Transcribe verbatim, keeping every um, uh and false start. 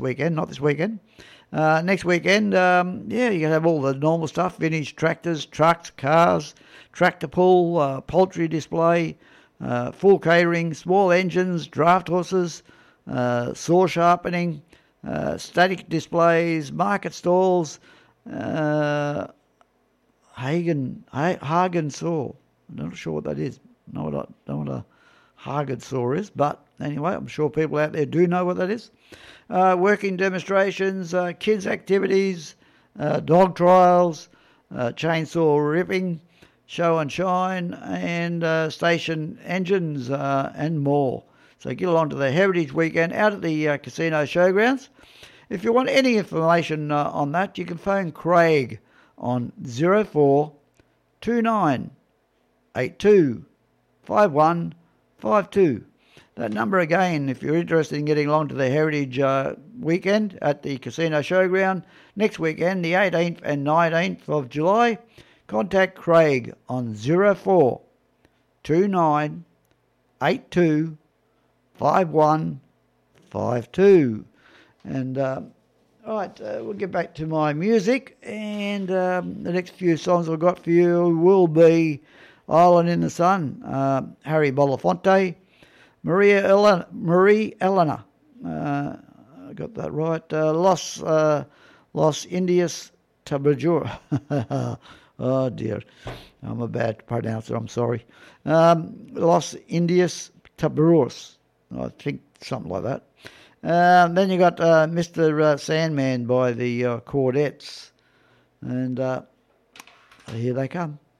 weekend, not this weekend. Uh, next weekend, um, yeah, you can have all the normal stuff, vintage tractors, trucks, cars, tractor pull, uh, poultry display, uh, full catering, small engines, draft horses, uh, saw sharpening, uh, static displays, market stalls, uh, Hagen, Hagen saw. I'm not sure what that is. Know what I, know what a Hagen saw is, but anyway, I'm sure people out there do know what that is. Uh, working demonstrations, uh, kids' activities, uh, dog trials, uh, chainsaw ripping, show and shine, and uh, station engines uh, and more. So get along to the Heritage Weekend out at the uh, Casino Showgrounds. If you want any information uh, on that, you can phone Craig on zero four two nine eight two five one five two. That number again, if you're interested in getting along to the Heritage uh, Weekend at the Casino Showground next weekend, the eighteenth and nineteenth of July, contact Craig on zero four two nine eight two five one five two. And uh, all right, uh, we'll get back to my music, and um, the next few songs I've got for you will be Island in the Sun, uh, Harry Belafonte, Maria Elena, Marie Elena, uh, I got that right, uh, Los, uh, Los Indias Tabajura. Oh dear, I'm a bad pronouncer, I'm sorry. Um, Los Indias Tabaros, I think something like that. Um, then you got uh, Mister Uh, Sandman by the uh, Chordettes, and uh, here they come.